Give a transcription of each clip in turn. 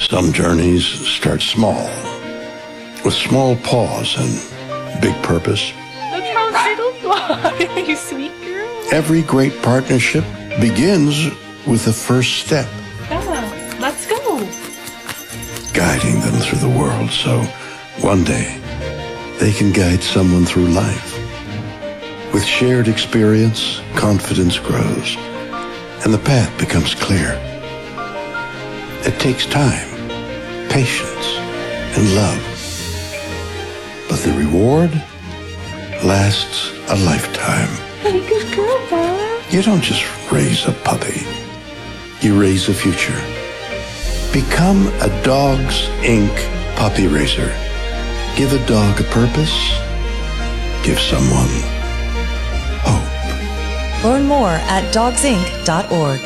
Some journeys start small, with small paws and big purpose. Look how little you are, you sweet girl. Every great partnership begins with the first step. Yeah, let's go. Guiding them through the world so one day they can guide someone through life. With shared experience, confidence grows, and the path becomes clear. It takes time, patience, and love. But the reward lasts a lifetime. Good girl, Bob. You don't just raise a puppy. You raise a future. Become a Dogs Inc. puppy raiser. Give a dog a purpose. Give someone hope. Learn more at dogsinc.org.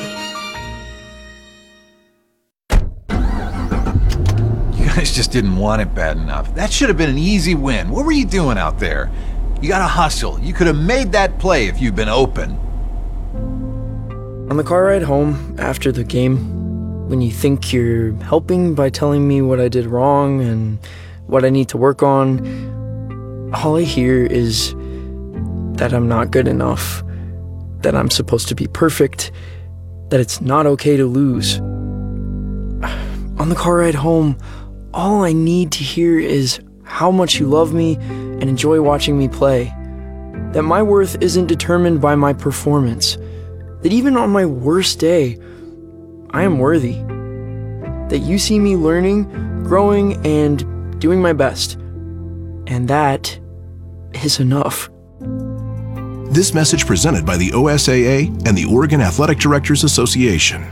You guys just didn't want it bad enough. That should have been an easy win. What were you doing out there? You gotta hustle. You could have made that play if you'd been open. On the car ride home after the game, when you think you're helping by telling me what I did wrong and what I need to work on, all I hear is that I'm not good enough, that I'm supposed to be perfect, that it's not okay to lose. On the car ride home, all I need to hear is how much you love me and enjoy watching me play, that my worth isn't determined by my performance, that even on my worst day, I am worthy, that you see me learning, growing, and doing my best, and that is enough. This message presented by the OSAA and the Oregon Athletic Directors Association.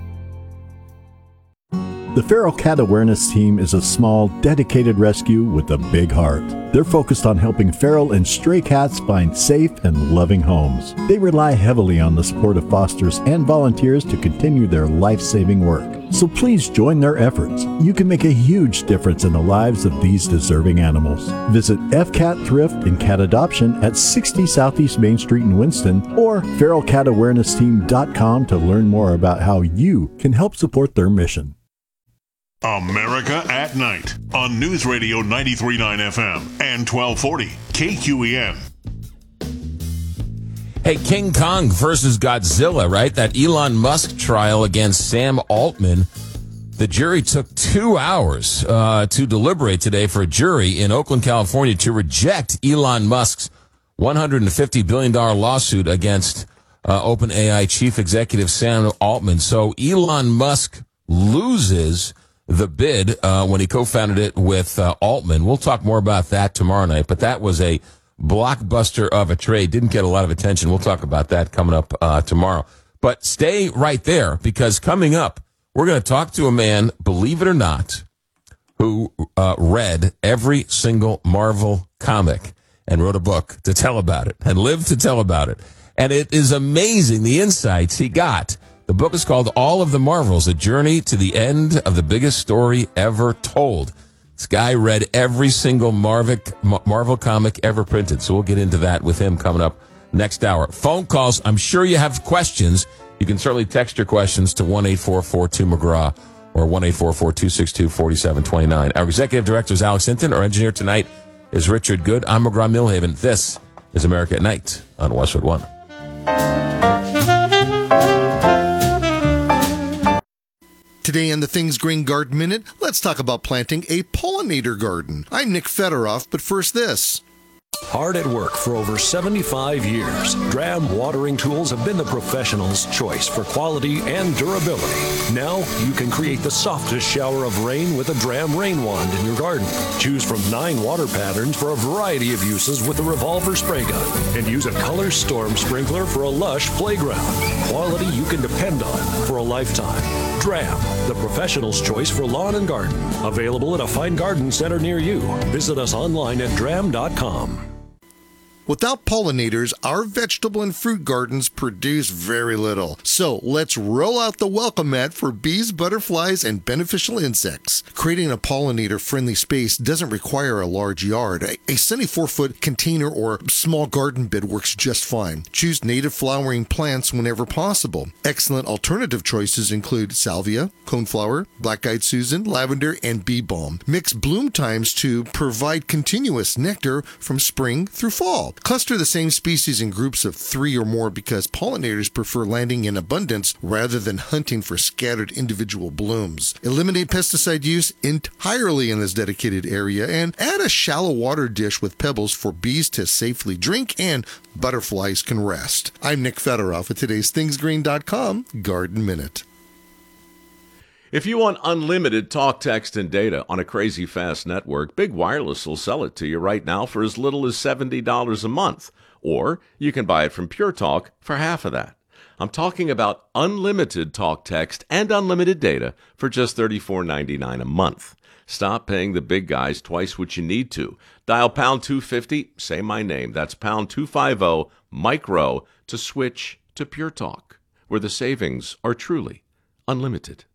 The Feral Cat Awareness Team is a small, dedicated rescue with a big heart. They're focused on helping feral and stray cats find safe and loving homes. They rely heavily on the support of fosters and volunteers to continue their life-saving work. So please join their efforts. You can make a huge difference in the lives of these deserving animals. Visit FCAT Thrift and Cat Adoption at 60 Southeast Main Street in Winston or feralcatawareness-team.com to learn more about how you can help support their mission. America at Night on News Radio 93.9 FM and 1240 KQEN. Hey, King Kong versus Godzilla, right? That Elon Musk trial against Sam Altman. The jury took 2 hours to deliberate today for a jury in Oakland, California to reject Elon Musk's $150 billion lawsuit against OpenAI chief executive Sam Altman. So Elon Musk loses the bid when he co-founded it with Altman. We'll talk more about that tomorrow night, but that was a blockbuster of a trade. Didn't get a lot of attention. We'll talk about that coming up tomorrow. But stay right there, because coming up, we're going to talk to a man, believe it or not, who read every single Marvel comic and wrote a book to tell about it and lived to tell about it. And it is amazing the insights he got. The book is called All of the Marvels, A Journey to the End of the Biggest Story Ever Told. This guy read every single Marvel comic ever printed, so we'll get into that with him coming up next hour. Phone calls, I'm sure you have questions. You can certainly text your questions to 1-844-2-McGraw or 1-844-262-4729. Our executive director is Alex Hinton. Our engineer tonight is Richard Good. I'm McGraw-Milhaven. This is America at Night on Westwood One. Today on the Things Green Garden Minute, let's talk about planting a pollinator garden. I'm Nick Federoff, but first this. Hard at work for over 75 years, Dram watering tools have been the professional's choice for quality and durability. Now you can create the softest shower of rain with a Dram rain wand in your garden. Choose from 9 water patterns for a variety of uses with a revolver spray gun, and use a color storm sprinkler for a lush playground. Quality you can depend on for a lifetime. Dram, the professional's choice for lawn and garden. Available at a fine garden center near you. Visit us online at dram.com. Without pollinators, our vegetable and fruit gardens produce very little. So let's roll out the welcome mat for bees, butterflies, and beneficial insects. Creating a pollinator-friendly space doesn't require a large yard. A sunny 4-foot container or small garden bed works just fine. Choose native flowering plants whenever possible. Excellent alternative choices include salvia, coneflower, black-eyed Susan, lavender, and bee balm. Mix bloom times to provide continuous nectar from spring through fall. Cluster the same species in groups of 3 or more because pollinators prefer landing in abundance rather than hunting for scattered individual blooms. Eliminate pesticide use entirely in this dedicated area and add a shallow water dish with pebbles for bees to safely drink and butterflies can rest. I'm Nick Federoff with today's ThingsGreen.com Garden Minute. If you want unlimited talk, text, and data on a crazy fast network, Big Wireless will sell it to you right now for as little as $70 a month. Or you can buy it from Pure Talk for half of that. I'm talking about unlimited talk, text, and unlimited data for just $34.99 a month. Stop paying the big guys twice what you need to. Dial pound 250, say my name. That's pound 250, micro, to switch to Pure Talk, where the savings are truly unlimited.